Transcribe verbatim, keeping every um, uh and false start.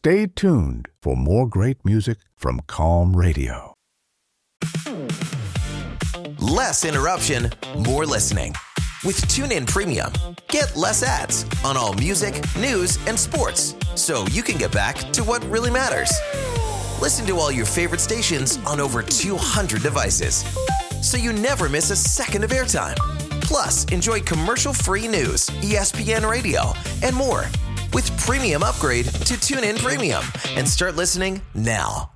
Stay tuned for more great music from Calm Radio. Less interruption, more listening. With TuneIn Premium, get less ads on all music, news, and sports, so you can get back to what really matters. Listen to all your favorite stations on over two hundred devices, so you never miss a second of airtime. Plus, enjoy commercial-free news, E S P N Radio, and more. With Premium, upgrade to TuneIn Premium and start listening now.